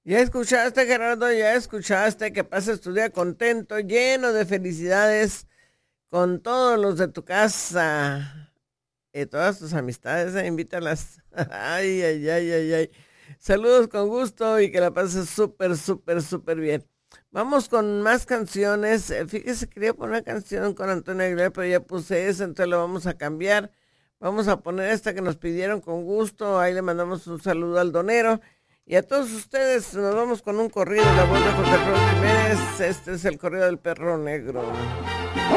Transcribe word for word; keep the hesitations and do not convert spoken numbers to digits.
Ya escuchaste, Gerardo, ya escuchaste que pases tu día contento, lleno de felicidades con todos los de tu casa y todas tus amistades, eh, invítalas. Ay, ay, ay, ay, ay. Saludos con gusto y que la pases súper, súper, súper bien. Vamos con más canciones. Eh, Fíjese, quería poner una canción con Antonio Aguilar, pero ya puse esa, entonces lo vamos a cambiar. Vamos a poner esta que nos pidieron con gusto. Ahí le mandamos un saludo al donero. Y a todos ustedes nos vamos con un corrido, la voz de José Alfredo Jiménez. Este es el corrido del perro negro.